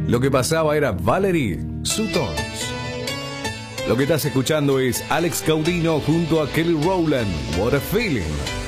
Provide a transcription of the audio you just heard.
Lo que pasaba era Valerie Sutton. Lo que estás escuchando es Alex Gaudino junto a Kelly Rowland. What a Feeling.